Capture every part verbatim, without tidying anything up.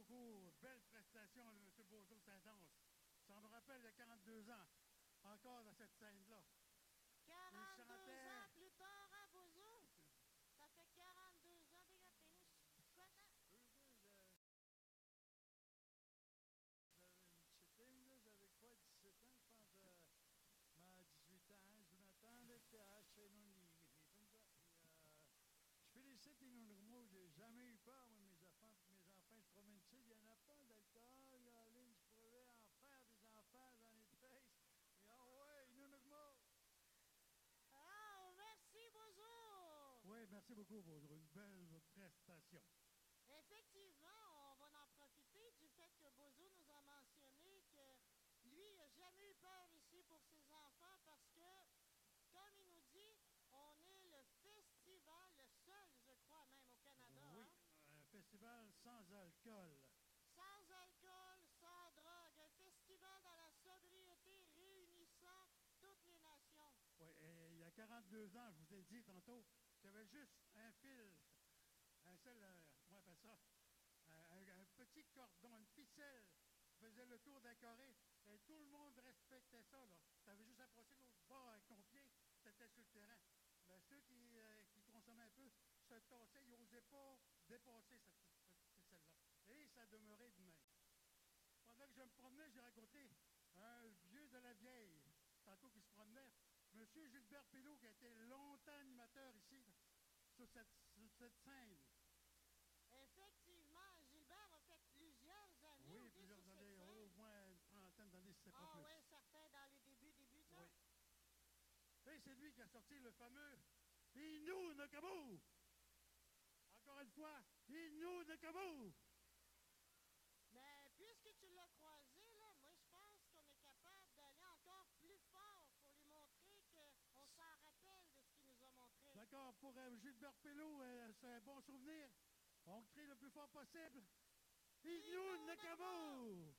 beaucoup. Belle prestation de M. Beaujeau-Saint-Onge. Ça me rappelle il y a quarante-deux ans, encore dans cette scène-là. quarante-deux ans plus tard à Beaujeu. Ça fait quarante-deux ans, regardez, nous, je suis content. J'avais quoi, dix-sept ans, je pense, euh, ma dix-huit ans, je m'attendais à chez nous, euh, je félicite les Nourmaux, j'ai jamais eu peur, moi, mes enfants, mes enfants se promènent ici, il n'y en a pas d'alcool, Aline, je pourrais en faire des enfants dans les fesses, et ah ouais, Nourmaux! Ah, merci, Beaujeu. Oui, merci beaucoup, Beaujeu, une belle prestation. Effectivement, on va en profiter du fait que Beaujeu nous a mentionné que lui, il n'a jamais eu peur ici pour ses enfants parce que, comme il nous dit, on est le festival, le seul, je crois, même au Canada. Oui, hein? un festival sans alcool. Sans alcool, sans drogue, un festival dans la sobriété réunissant toutes les nations. Oui, et il y a quarante-deux ans, je vous ai dit tantôt, qu'il y avait juste un fil, un seul, euh, comment on appelle ça, un, un, un petit cordon, une ficelle, qui faisait le tour d'un carré, et tout le monde respectait ça, là. Tu avais juste approché l'autre bord avec ton pied, tu étais sur le terrain. Mais ceux qui, euh, qui consommaient un peu se tassaient, ils n'osaient pas dépasser cette, cette ficelle-là. Et ça demeurait de même. Pendant que je me promenais, j'ai rencontré un vieux de la vieille, tantôt qui se promenait, M. Gilbert Pelot, qui a été longtemps animateur ici, sur cette, sur cette scène. Effectivement, Gilbert a fait plusieurs années. Oui, plusieurs sur années, cette scène. au moins une trentaine d'années, si c'est pas Ah plus. oui, certains dans les débuts, débuts, ça. Oui. Et c'est lui qui a sorti le fameux « Inou Nakabou ». Encore une fois, « Inou Nakabou ». Mais puisque tu l'as croisé, là, moi je pense qu'on est capable d'aller encore plus fort pour lui montrer qu'on s'en rappelle de ce qu'il nous a montré. D'accord, pour euh, Gilbert Pelot, euh, c'est un bon souvenir. On crie le plus fort possible. Inou Nakabou!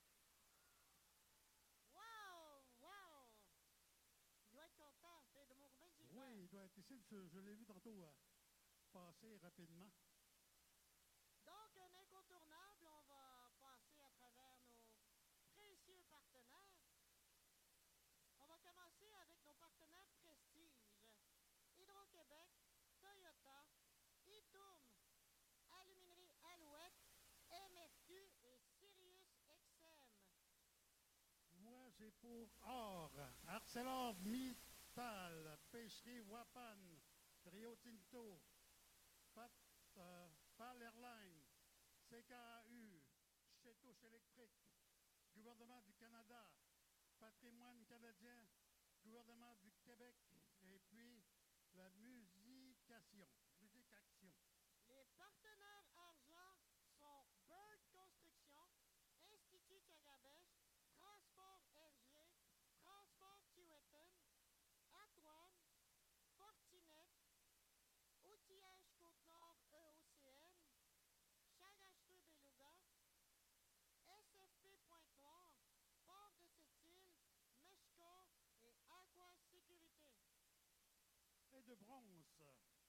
Wow! Wow! Il doit être content, Pedro Mourbain, Gilbert. Oui, il doit être ici. Je, je l'ai vu tantôt euh, passer rapidement. Donc, un incontournable, on va passer à travers nos précieux partenaires. On va commencer avec nos partenaires prestige. Hydro-Québec, Toyota, Itoum, Aluminerie Alouette, M F Q et Sirius X M. Moi, c'est pour Or, ArcelorMittal, Pêcherie Wapan, Rio Tinto, Pat, euh, Pal Airline, C K A U, Chetouche Électrique, Gouvernement du Canada, Patrimoine canadien, Gouvernement du Québec, et puis la musication, musique action. Les partenaires argent sont Bird Construction, Institut Cagabèche, Transport R G, Transport Kiwetan, Antoine, Fortinet, Outillage Côte-Nord E O C N, Chagacheux Beluga, S F P Pointe-Noire, Port de Sept-Îles, Meshco et Aqua Sécurité. Et de bronze,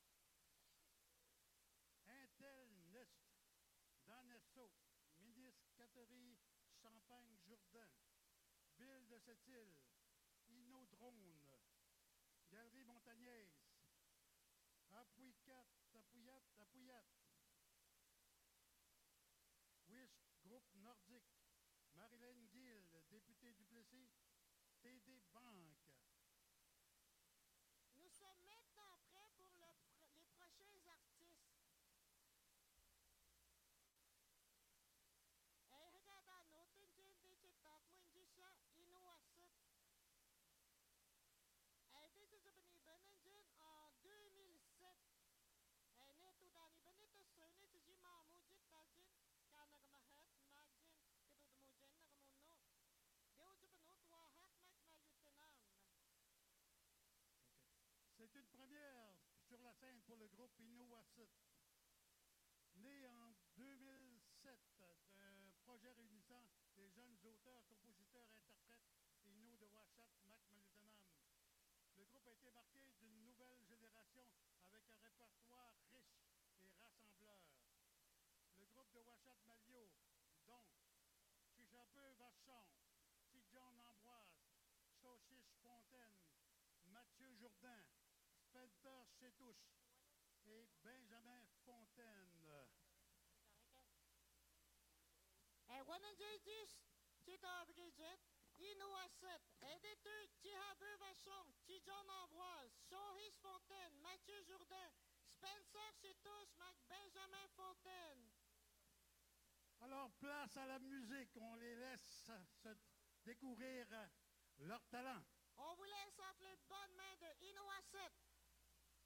Intel Nest, Danesso, Ministre Catherine Champagne-Jourdain, Ville de Sept-Îles, Inodrone, Galerie Montagnaise, Apouicat, Apouillat, Apouillat, Wish Groupe Nordique, Marilyn Gill, députée du Plessis, T D Banque. Nous sommes maintenant prêts pour le, les prochains artistes. Hey, regarde, notin dyan, digitat mo, hindi siya inuwasit. Hey, dito sa banibanan dyan, en deux mille sept. Hey, neto dani ba nito, sir, neto si mamu dyan, tajin, ka nagamahat, magdyan, kito mo dyan, nagamuno. Deo dyan pa no, tuwahak, mak, malutinam. C'est une première sur la scène pour le groupe Inuwasit. Né en deux mille sept, un projet réunissant des jeunes auteurs, compositeurs, interprètes Inuits de Ouachat, Mac Malutenam. Le groupe a été marqué d'une nouvelle génération avec un répertoire riche et rassembleur. Le groupe de Ouachat Malio Beu Vachon, T. John Ambroise, Sauchiche Fontaine, Mathieu Jourdain, Spencer Chétouche et Benjamin Fontaine. Et wananjay-dix, Tita Bridget, Inouasset, Editeur, Tihabeu Vachon, T. John Ambroise, Sauchiche Fontaine, Mathieu Jourdain, Spencer Chétouche, Mac Benjamin Fontaine. Alors, place à la musique. On les laisse se découvrir leur talent. On vous laisse entre les bonnes mains de Inouasset.